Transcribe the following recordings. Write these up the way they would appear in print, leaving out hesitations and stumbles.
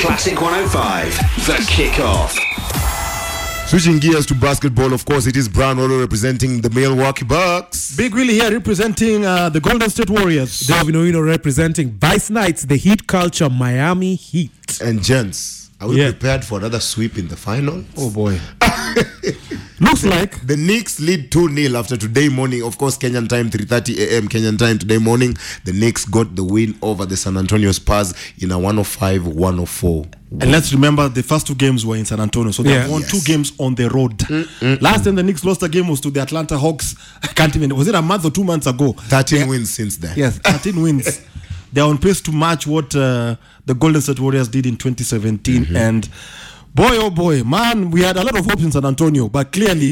Classic 105, The Kickoff. Switching gears to basketball, of course, it is Brown Olo representing the Milwaukee Bucks. Big Willie here representing the Golden State Warriors. Davin Owino representing Vice Knights, the Heat culture, Miami Heat. And gents, are we prepared for another sweep in the finals? Oh boy. Looks like the Knicks lead 2-0 after today morning. Of course, Kenyan time, 3:30 a.m. Kenyan time today morning. The Knicks got the win over the San Antonio Spurs in a 105-104. And let's remember the first two games were in San Antonio, so they won 2 games on the road. Last time the Knicks lost a game was to the Atlanta Hawks. I can't even, was it a month or 2 months ago? 13 wins since then. Yes, 13 wins. They're on pace to match what the Golden State Warriors did in 2017. And boy, oh boy, man, we had a lot of hopes in San Antonio, but clearly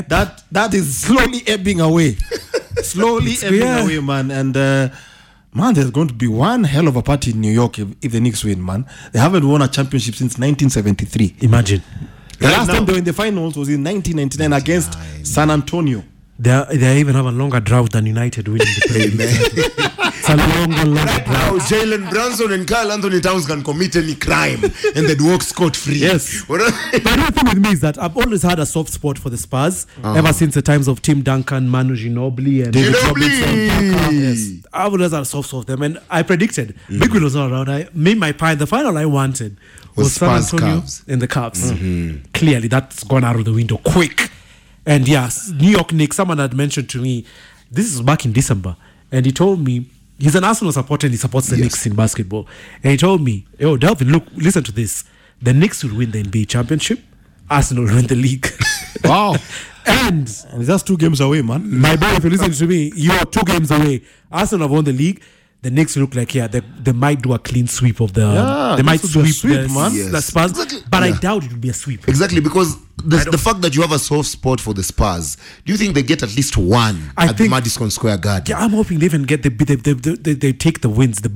that is slowly ebbing away. Slowly ebbing away, man. And man, there's going to be one hell of a party in New York if the Knicks win, man. They haven't won a championship since 1973. Imagine. The last time they were in the finals was in 1999 against San Antonio. They even have a longer drought than United winning the Premier. It's a longer Right drought. now, Jalen Brunson and Karl Anthony Towns can commit any crime and they'd walk scot-free. Yes. But the thing with me is that I've always had a soft spot for the Spurs ever since the times of Tim Duncan, Manu Ginobili, and David Robinson. Yes. I've always had a soft spot for them, and I predicted Big Will was not around. I made my pie. The final I wanted was San Spurs Antonio Cavs. and the Cavs. Clearly, that's gone out of the window quick. And yes, New York Knicks, someone had mentioned to me, this is back in December, and he told me, he's an Arsenal supporter and he supports the Knicks in basketball. And he told me, yo, Delvin, look, listen to this. The Knicks will win the NBA championship, Arsenal will win the league. Wow. and And that's 2 games away, man. my boy, if you listen to me, you are 2 games away. Arsenal have won the league. The Knicks look like, they might do a clean sweep of the... they might this would be a sweep sweep, man. the Yes. Spurs. Exactly. But I doubt it will be a sweep. Exactly, because the fact that you have a soft spot for the Spurs, do you think they get at least one at the Madison Square Garden? Yeah, I'm hoping they even get they take the wins in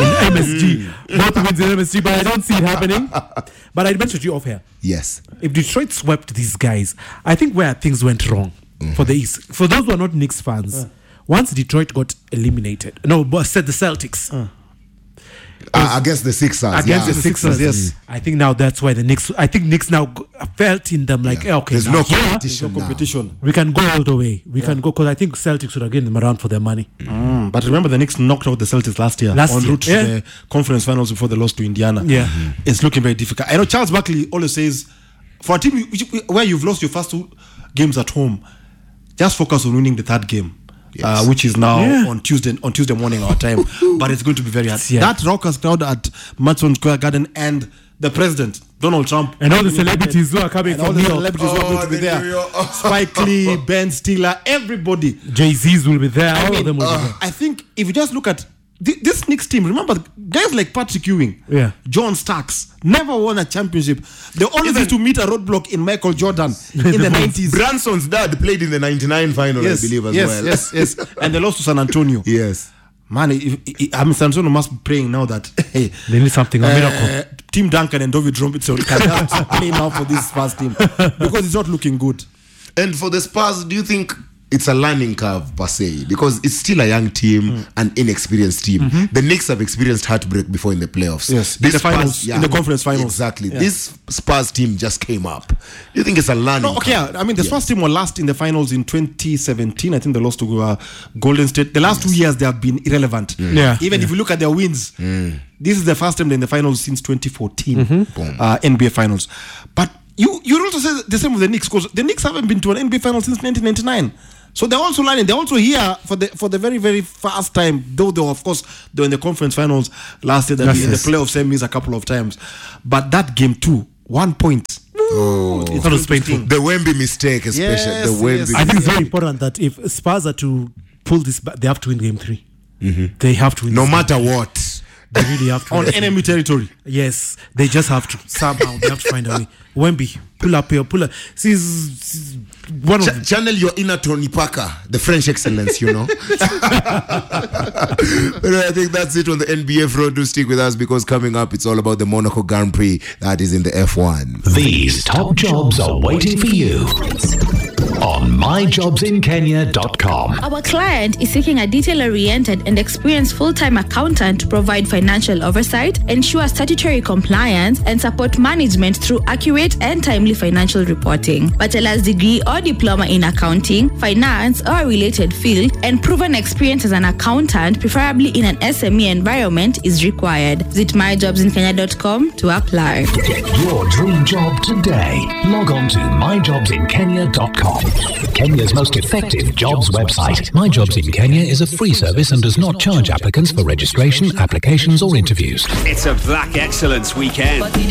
MSG. Both wins in MSG, but I don't see it happening. But I mentioned to you off here. Yes. If Detroit swept these guys, I think where things went wrong for the East. For those who are not Knicks fans, once Detroit got eliminated, said the Celtics. Against the Sixers. Against the Sixers, yes. I think now that's why the Knicks. I think Knicks now felt in them like, okay, There's now no here, competition. Competition. we can go all the way. We can go because I think Celtics would have given them around for their money. But remember, the Knicks knocked out the Celtics last year en route to the conference finals before they lost to Indiana. Yeah. It's looking very difficult. I know Charles Barkley always says, for a team where you've lost your first 2 games at home, just focus on winning the 3rd game. Yes. Which is now on Tuesday morning our time, but it's going to be very hard. Yeah. That raucous crowd at Madison Square Garden and the president Donald Trump and all the celebrities who are coming and all from the New York. celebrities who are going to be there. Spike Lee, Ben Stiller, everybody. Jay-Z's will be there. All of them will be there. I think if you just look at this Knicks team, remember guys like Patrick Ewing, John Starks, never won a championship. They always used to meet a roadblock in Michael Jordan in the 90s. Brunson's dad played in the 99 final, I believe, as well. Yes. And they lost to San Antonio. Yes. Man, San Antonio must be praying now that They need something, a miracle. Tim Duncan and David Robinson can help to play now for this Spurs team because it's not looking good. And for the Spurs, do you think it's a learning curve per se? Because it's still a young team, an inexperienced team. The Knicks have experienced heartbreak before in the playoffs. Yes, This in the finals, in the conference finals. Exactly. Yeah. This Spurs team just came up. Do you think it's a learning curve? I mean, the Spurs team were last in the finals in 2017. I think they lost to Golden State. The last 2 years, they have been irrelevant. Even if you look at their wins, this is the first time they're in the finals since 2014 NBA finals. But you also say the same with the Knicks, because the Knicks haven't been to an NBA final since 1999. So they're also learning. They're also here for the very, very first time. Though they were, of course, they were in the conference finals last year. They've been in the playoff semis a couple of times. But that game too, 1 point. It's not painful. The Wemby mistake, especially. Yes, the Wemby. I think it's very important that if Spurs are to pull this back, they have to win game 3. They have to win. No matter what. They really have to On enemy territory. Yes, they just have to. Somehow they have to find a way. Wemby, pull up. She's one of channel your inner Tony Parker, the French excellence, you know. But I think that's it on the NBF Road. Do stick with us, because coming up, it's all about the Monaco Grand Prix that is in the F1. These top jobs are waiting for you on myjobsinkenya.com. Our client is seeking a detail-oriented and experienced full-time accountant to provide financial oversight, ensure statutory compliance, and support management through accurate and timely financial reporting. Bachelor's degree or diploma in accounting, finance, or a related field, and proven experience as an accountant, preferably in an SME environment, is required. Visit myjobsinkenya.com to apply. Get your dream job today. Log on to myjobsinkenya.com. Kenya's most effective jobs website. My Jobs in Kenya is a free service and does not charge applicants for registration, applications, or interviews. It's a Black Excellence weekend.